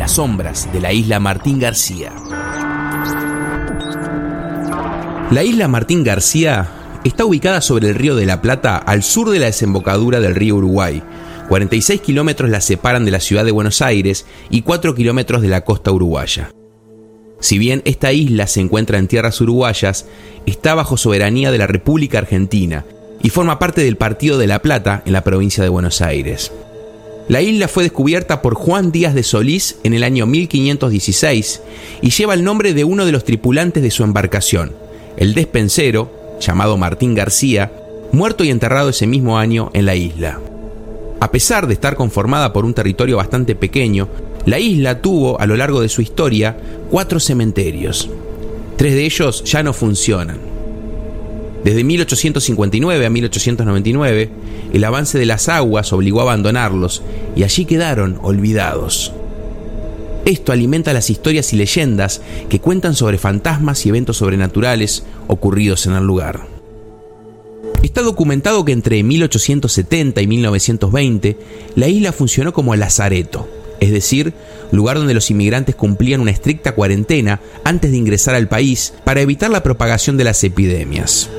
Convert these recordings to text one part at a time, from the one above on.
las sombras de la isla Martín García. La isla Martín García está ubicada sobre el río de la Plata, al sur de la desembocadura del río Uruguay. 46 kilómetros la separan de la ciudad de Buenos Aires y 4 kilómetros de la costa uruguaya. Si bien esta isla se encuentra en tierras uruguayas, está bajo soberanía de la República Argentina y forma parte del Partido de La Plata en la provincia de Buenos Aires. La isla fue descubierta por Juan Díaz de Solís en el año 1516 y lleva el nombre de uno de los tripulantes de su embarcación, el despensero, llamado Martín García, muerto y enterrado ese mismo año en la isla. A pesar de estar conformada por un territorio bastante pequeño, la isla tuvo a lo largo de su historia 4 cementerios. 3 de ellos ya no funcionan. Desde 1859 a 1899, el avance de las aguas obligó a abandonarlos y allí quedaron olvidados. Esto alimenta las historias y leyendas que cuentan sobre fantasmas y eventos sobrenaturales ocurridos en el lugar. Está documentado que entre 1870 y 1920 la isla funcionó como lazareto, es decir, lugar donde los inmigrantes cumplían una estricta cuarentena antes de ingresar al país para evitar la propagación de las epidemias.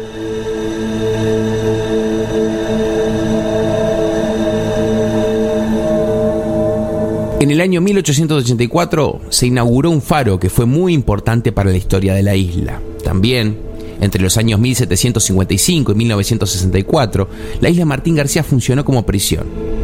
En el año 1884 se inauguró un faro que fue muy importante para la historia de la isla. También, entre los años 1755 y 1964, la isla Martín García funcionó como prisión.